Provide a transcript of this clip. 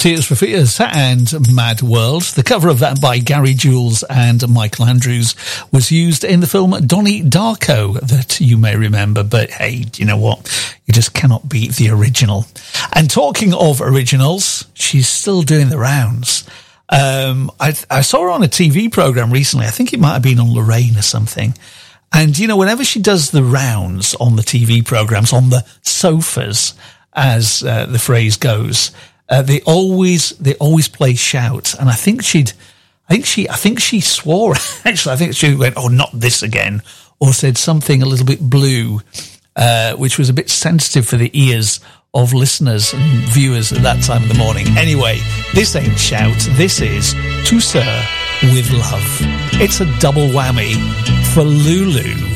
Tears for Fears and Mad World. The cover of that by Gary Jules and Michael Andrews was used in the film Donnie Darko that you may remember. But hey, do you know what? You just cannot beat the original. And talking of originals, she's still doing the rounds. I saw her on a TV program recently. I think it might have been on Lorraine or something. And, you know, whenever she does the rounds on the TV programs, on the sofas, as the phrase goes, they always play Shout, and I think she swore. Actually, I think she went, "Oh, not this again," or said something a little bit blue, which was a bit sensitive for the ears of listeners and viewers at that time of the morning. Anyway, this ain't Shout. This is To Sir with Love. It's a double whammy for Lulu.